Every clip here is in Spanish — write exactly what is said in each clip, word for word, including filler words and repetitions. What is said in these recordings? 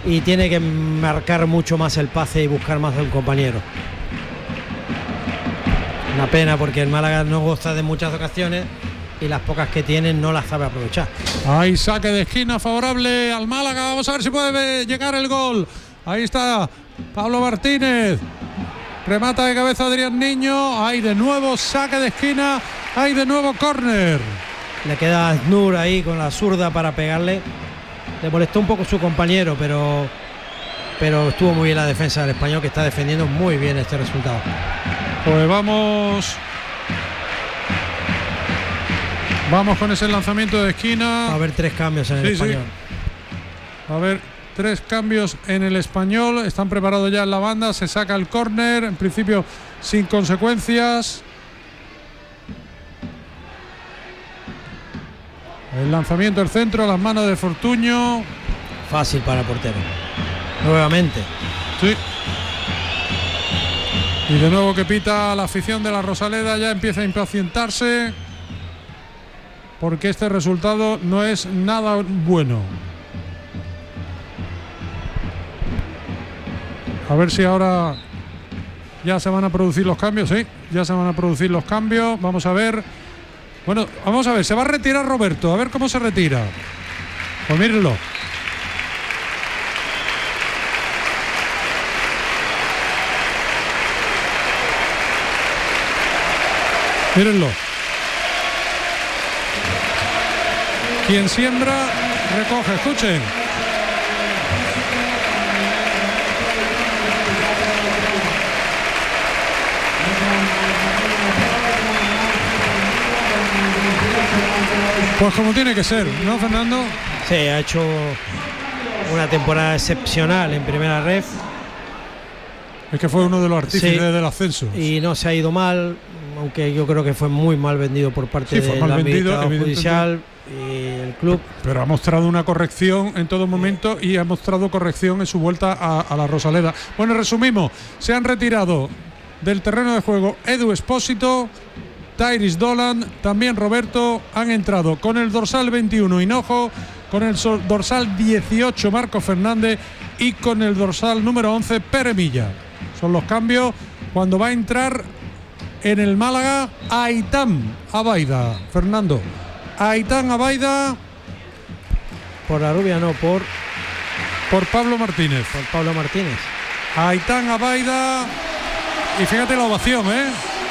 y tiene que marcar mucho más el pase y buscar más a un compañero. Una pena porque el Málaga no goza de muchas ocasiones y las pocas que tiene no las sabe aprovechar. Hay saque de esquina favorable al Málaga. Vamos a ver si puede llegar el gol. Ahí está Pablo Martínez. Remata de cabeza Adrián Niño. Hay de nuevo saque de esquina. Hay de nuevo córner. Le queda a Aznur ahí con la zurda para pegarle. Le molestó un poco su compañero, pero, pero estuvo muy bien la defensa del Español, que está defendiendo muy bien este resultado. Pues vamos. Vamos con ese lanzamiento de esquina. Va a haber tres cambios en el sí, Español. Sí. A ver, tres cambios en el Español. Están preparados ya en la banda. Se saca el córner. En principio sin consecuencias. El lanzamiento del centro, las manos de Fortuño. Fácil para el portero. Nuevamente. Sí. Y de nuevo que pita la afición de la Rosaleda. Ya empieza a impacientarse, porque este resultado no es nada bueno. A ver si ahora ya se van a producir los cambios. Sí, ya se van a producir los cambios. Vamos a ver. Bueno, vamos a ver, se va a retirar Roberto. A ver cómo se retira. Pues mírenlo. Mírenlo. Quien siembra, recoge. Escuchen. Pues como tiene que ser, ¿no, Fernando? Sí, ha hecho una temporada excepcional en primera red. Es que fue uno de los artífices sí, del ascenso. Y no se ha ido mal, aunque yo creo que fue muy mal vendido por parte sí, del administrador judicial y el club. Pero ha mostrado una corrección en todo momento y ha mostrado corrección en su vuelta a, a la Rosaleda. Bueno, resumimos. Se han retirado del terreno de juego Edu Espósito, Tairis Dolan, también Roberto. Han entrado con el dorsal veintiuno Hinojo, con el dorsal dieciocho Marco Fernández y con el dorsal número once Pere Milla. Son los cambios cuando va a entrar en el Málaga Aitán Abaida. Fernando, Aitán Abaida. Por la rubia no, por por Pablo Martínez. Por Pablo Martínez. Aitán Abaida. Y fíjate la ovación, ¿eh?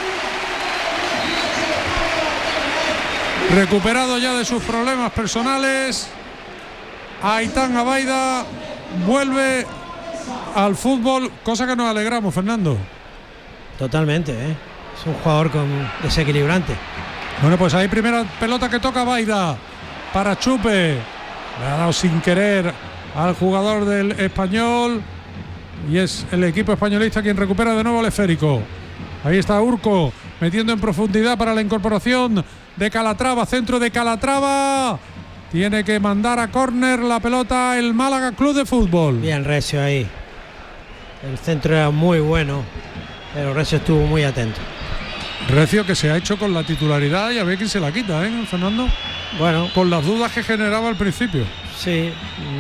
Recuperado ya de sus problemas personales, Aitán Abaida vuelve al fútbol, cosa que nos alegramos, Fernando. Totalmente, ¿eh? Es un jugador con desequilibrante. Bueno, pues ahí primera pelota que toca Abaida para Chupe. Le ha dado sin querer al jugador del Español y es el equipo españolista quien recupera de nuevo el esférico. Ahí está Urco metiendo en profundidad para la incorporación de Calatrava, centro de Calatrava. Tiene que mandar a córner la pelota el Málaga Club de Fútbol. Bien Recio ahí. El centro era muy bueno, pero Recio estuvo muy atento. Recio que se ha hecho con la titularidad y a ver quién se la quita, ¿eh, Fernando? Bueno, por las dudas que generaba al principio. Sí,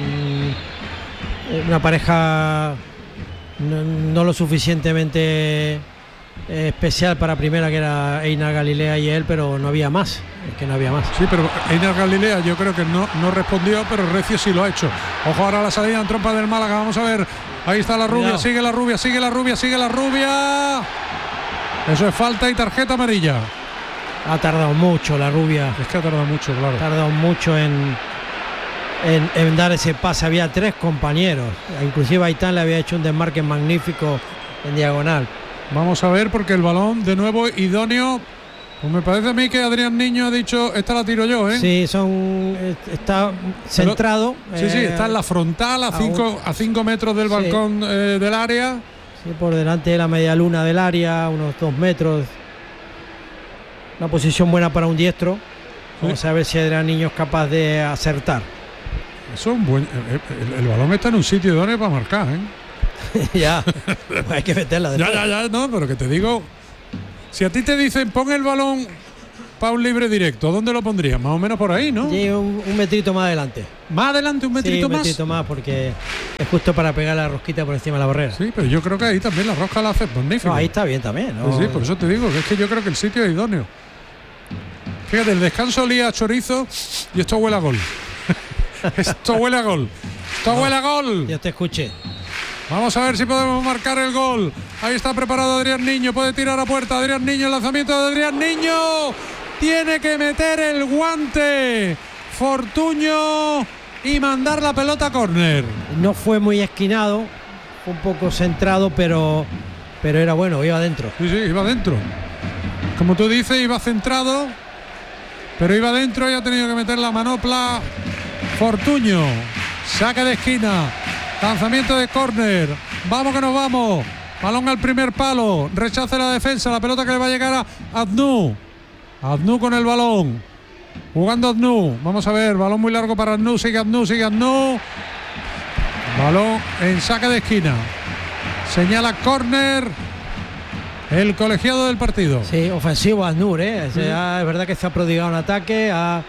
mmm, una pareja no, no lo suficientemente especial para primera, que era Einar Galilea y él, pero no había más, es que no había más. Sí, pero Einar Galilea yo creo que no, no respondió, pero Recio sí lo ha hecho. Ojo ahora la salida en trompa del Málaga, vamos a ver, ahí está la rubia, Cuidado. sigue la rubia, sigue la rubia, sigue la rubia. Eso es falta y tarjeta amarilla. Ha tardado mucho la rubia. Es que ha tardado mucho, claro. Ha tardado mucho en, en, en dar ese pase, había tres compañeros, inclusive Aitán le había hecho un desmarque magnífico en diagonal. Vamos a ver, porque el balón de nuevo idóneo. Pues me parece a mí que Adrián Niño ha dicho, esta la tiro yo, ¿eh? Sí, son está centrado. Pero, sí, eh, sí, está en la frontal a cinco a cinco metros del balcón sí. eh, del área. Sí, por delante de la media luna del área, unos dos metros. Una posición buena para un diestro. Vamos sí. a ver si Adrián Niño es capaz de acertar. Eso es un buen. El, el, el balón está en un sitio idóneo para marcar, ¿eh? Ya, hay que meterla. Ya, ya, ya, no, pero que te digo, si a ti te dicen pon el balón para un libre directo, ¿dónde lo pondrías? Más o menos por ahí, ¿no? Sí, un, un metrito más adelante. ¿Más adelante, un metrito sí, un más? un metrito más, porque es justo para pegar la rosquita por encima de la barrera. Sí, pero yo creo que ahí también la rosca la hace magnífico. No, ahí está bien también, ¿no? Pues sí, por eso te digo, que es que yo creo que el sitio es idóneo. Fíjate, el descanso olía a chorizo y esto huele a gol. Esto huele a gol. Esto no, huele a gol. Yo te escuché. Vamos a ver si podemos marcar el gol. Ahí está preparado Adrián Niño. Puede tirar a puerta. Adrián Niño, el lanzamiento de Adrián Niño. Tiene que meter el guante Fortuño y mandar la pelota a córner. No fue muy esquinado, fue un poco centrado, pero, pero era bueno, iba adentro. Sí, sí, iba adentro. Como tú dices, iba centrado, pero iba adentro y ha tenido que meter la manopla Fortuño. Saque de esquina. Lanzamiento de córner. Vamos que nos vamos. Balón al primer palo. Rechace la defensa. La pelota que le va a llegar a Aznu. Aznu con el balón. Jugando Aznu. Vamos a ver. Balón muy largo para Aznu. Sigue Aznu. Sigue Aznu. Balón en saque de esquina. Señala córner. El colegiado del partido. Sí, ofensivo Aznur, ¿eh? Sí. Es verdad que se ha prodigado en ataque. Ha,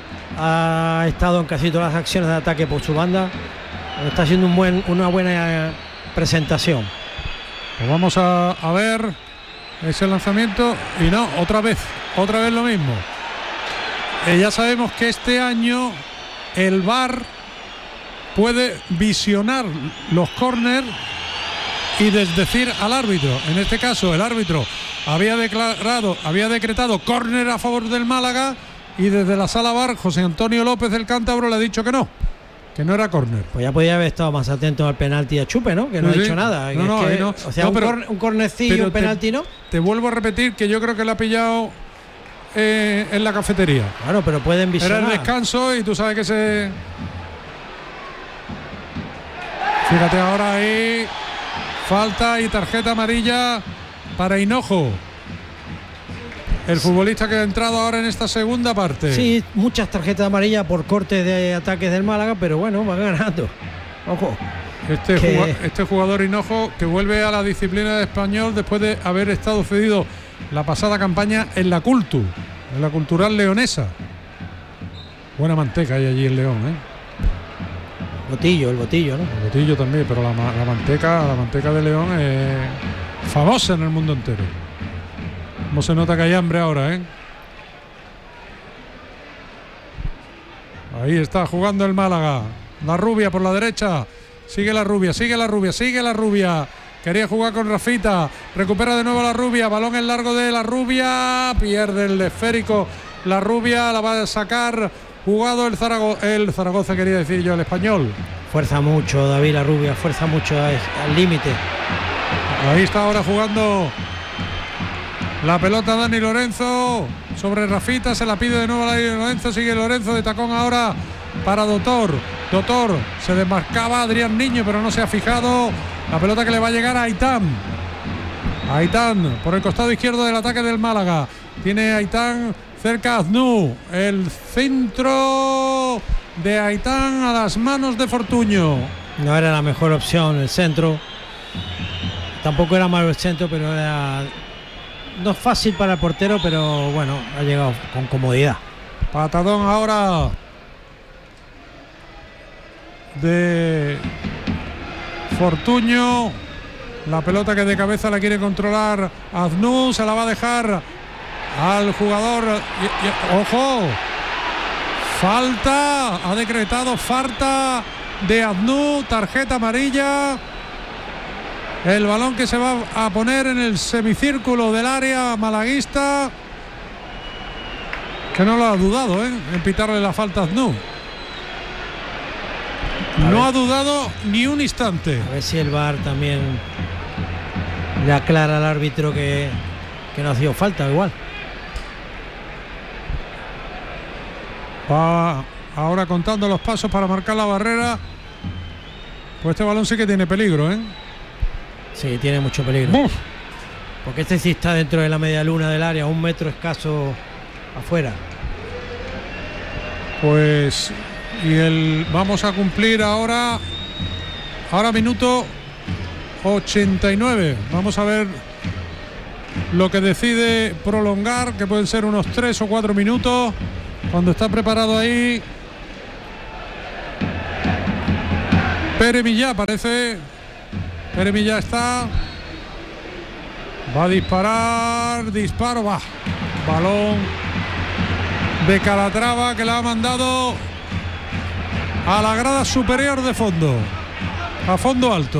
ha estado en casi todas las acciones de ataque por su banda. Está haciendo un buen, una buena presentación. Pues vamos a, a ver ese lanzamiento y no, otra vez, otra vez lo mismo. Eh, ya sabemos que este año el V A R puede visionar los córner y desdecir al árbitro. En este caso el árbitro había declarado, había decretado córner a favor del Málaga y desde la sala V A R José Antonio López del Cántabro le ha dicho que no. Que no era córner. Pues ya podía haber estado más atento al penalti a Chupe, ¿no? Que no sí, ha dicho nada. No, no, que, no. O sea, no, un, pero, cor, un cornecillo y un penalti, ¿no? Te vuelvo a repetir que yo creo que le ha pillado eh, en la cafetería. Claro, pero pueden visionar. Era el descanso y tú sabes que se... Fíjate ahora ahí. Falta y tarjeta amarilla para Hinojo. El futbolista que ha entrado ahora en esta segunda parte. Sí, muchas tarjetas amarillas por cortes de ataques del Málaga, pero bueno, va ganando. Ojo. Este, que... jugador, este jugador Hinojo que vuelve a la disciplina de Español después de haber estado cedido la pasada campaña en la Cultu, en la Cultural Leonesa. Buena manteca hay allí en León, ¿eh? Botillo, el botillo, ¿no? El botillo también, pero la, la manteca, la manteca de León es famosa en el mundo entero. Cómo se nota que hay hambre ahora, ¿eh? Ahí está jugando el Málaga. La Rubia por la derecha. Sigue la Rubia, sigue la Rubia, sigue la Rubia. Quería jugar con Rafita. Recupera de nuevo la Rubia. Balón en largo de la Rubia. Pierde el esférico. La Rubia la va a sacar. Jugado el Zaragoza, el Zaragoza quería decir yo, el Español. Fuerza mucho David la Rubia, fuerza mucho al límite. Ahí está ahora jugando la pelota Dani Lorenzo sobre Rafita, se la pide de nuevo a Dani Lorenzo, sigue Lorenzo de tacón ahora para Doctor. Doctor se desmarcaba Adrián Niño, pero no se ha fijado. La pelota que le va a llegar a Aitán. Aitán por el costado izquierdo del ataque del Málaga. Tiene Aitán cerca Aznu. El centro de Aitán a las manos de Fortuño. No era la mejor opción el centro. Tampoco era malo el centro, pero era... No es fácil para el portero, pero bueno, ha llegado con comodidad. Patadón ahora de Fortuño. La pelota que de cabeza la quiere controlar Aznu. Se la va a dejar al jugador. Y, y, ¡ojo! Falta. Ha decretado falta de Aznu. Tarjeta amarilla. El balón que se va a poner en el semicírculo del área malaguista, que no lo ha dudado, ¿eh? En pitarle la falta a Aznu. No ha dudado ni un instante. A ver si el V A R también le aclara al árbitro que, que no ha sido falta igual. Va ahora contando los pasos para marcar la barrera. Pues este balón sí que tiene peligro, ¿eh? Sí, tiene mucho peligro. ¡Buf! Porque este sí está dentro de la media luna del área, un metro escaso afuera. Pues y el vamos a cumplir ahora ahora minuto ochenta y nueve. Vamos a ver lo que decide prolongar, que pueden ser unos tres o cuatro minutos, cuando está preparado ahí Pere Millá, parece. Pere Millá está. Va a disparar, disparo, va. Balón de Calatrava que la ha mandado a la grada superior de fondo, a fondo alto.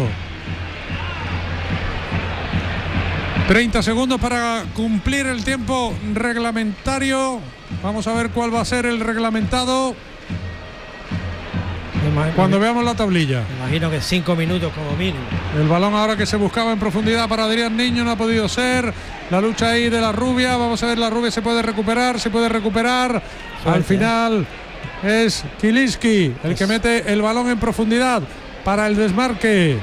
treinta segundos para cumplir el tiempo reglamentario. Vamos a ver cuál va a ser el reglamentado cuando veamos la tablilla. Me imagino que cinco minutos como mínimo. El balón ahora que se buscaba en profundidad para Adrián Niño, no ha podido ser. La lucha ahí de la Rubia. Vamos a ver, la Rubia se puede recuperar, se puede recuperar. Suerte. Al final es Kilinski el que mete el balón en profundidad para el desmarque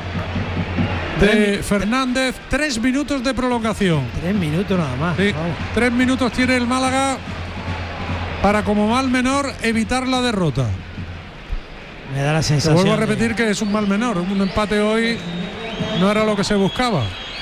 de Fernández. Tres minutos de prolongación. Tres minutos nada más. Sí, tres minutos tiene el Málaga para, como mal menor, evitar la derrota. Me da la sensación. Te vuelvo a repetir de... que es un mal menor. Un empate hoy no era lo que se buscaba.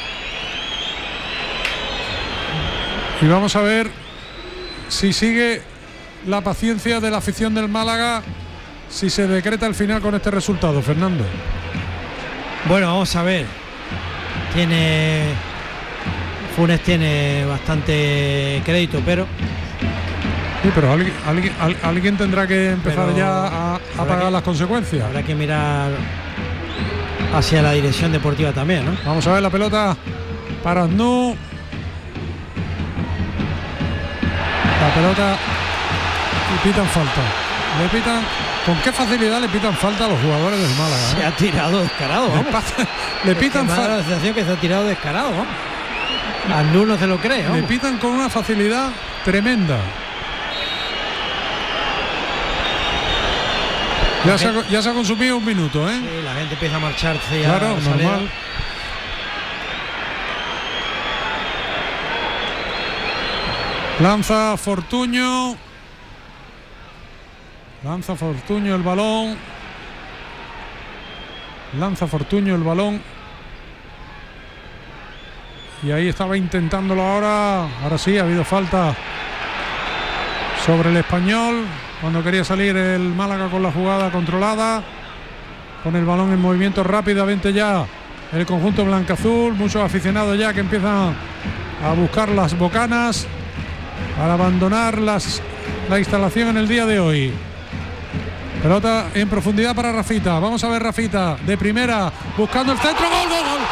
Y vamos a ver si sigue la paciencia de la afición del Málaga, si se decreta el final con este resultado, Fernando. Bueno, vamos a ver. Tiene Funes tiene bastante crédito, pero sí, pero alguien, alguien, alguien tendrá que empezar pero ya a, a pagar que, las consecuencias. Habrá que mirar hacia la dirección deportiva también, ¿no? Vamos a ver la pelota para Aznou. La pelota y pitan falta. Le pitan. ¿Con qué facilidad le pitan falta a los jugadores del Málaga? ¿eh? Se ha tirado descarado, vamos. Le pitan falta. La sensación que se ha tirado descarado, vamos. Aznou no se lo cree, vamos. Le pitan con una facilidad tremenda. Ya se, ha, ya se ha consumido un minuto, ¿eh? Sí, la gente empieza a marcharse ya. Claro, normal. Lanza Fortuño. Lanza Fortuño el balón. Lanza Fortuño el balón. Y ahí estaba intentándolo ahora. Ahora sí, ha habido falta sobre el Español. Cuando quería salir el Málaga con la jugada controlada, con el balón en movimiento rápidamente ya el conjunto blancaazul. Muchos aficionados ya que empiezan a buscar las bocanas para abandonar las, la instalación en el día de hoy. Pelota en profundidad para Rafita. Vamos a ver Rafita de primera buscando el centro. ¡Gol, gol, gol!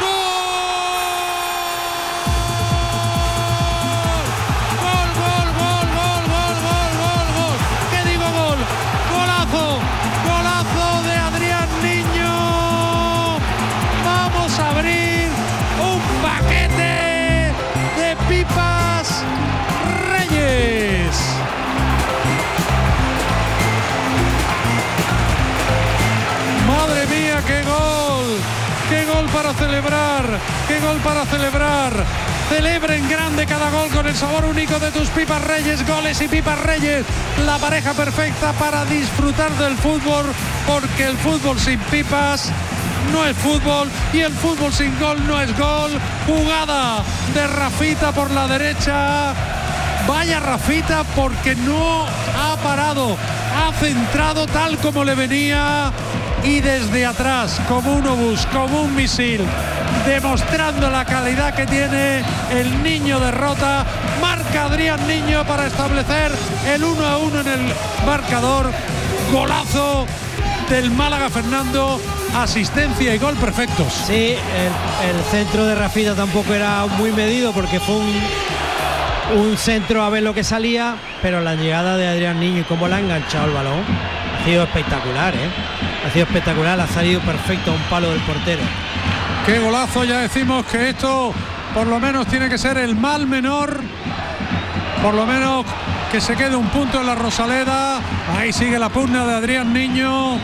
Para celebrar, qué gol para celebrar. Celebra en grande cada gol con el sabor único de tus Pipas Reyes. Goles y Pipas Reyes, la pareja perfecta para disfrutar del fútbol, porque el fútbol sin pipas no es fútbol y el fútbol sin gol no es gol. Jugada de Rafita por la derecha. Vaya Rafita, porque no ha parado, ha centrado tal como le venía. Y desde atrás, como un obús, como un misil, demostrando la calidad que tiene el Niño de Rota. Marca Adrián Niño para establecer el uno a uno en el marcador. Golazo del Málaga, Fernando. Asistencia y gol perfectos. Sí, el, el centro de Rafita tampoco era muy medido, porque fue un, un centro a ver lo que salía, pero la llegada de Adrián Niño y cómo le ha enganchado el balón ha sido espectacular, ¿eh? Ha sido espectacular, ha salido perfecto a un palo del portero. Qué golazo, ya decimos que esto por lo menos tiene que ser el mal menor. Por lo menos que se quede un punto en la Rosaleda. Ahí sigue la pugna de Adrián Niño.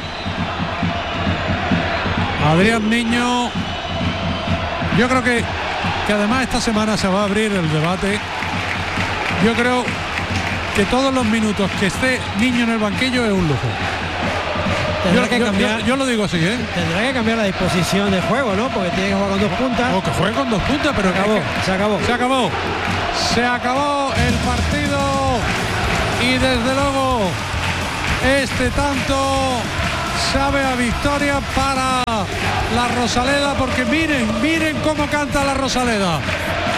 Adrián Niño. Yo creo que, que además esta semana se va a abrir el debate. Yo creo que todos los minutos que esté Niño en el banquillo es un lujo. Tendrá Yo, que yo- cambiar. yo- yo lo digo así, ¿eh? Tendrá que cambiar la disposición de juego, ¿no? Porque tiene que jugar con dos puntas. O que juegue con dos puntas, pero Se acabó, es que- se acabó. Se acabó. Se acabó el partido. Y desde luego, este tanto sabe a victoria para la Rosaleda, porque miren, miren cómo canta la Rosaleda.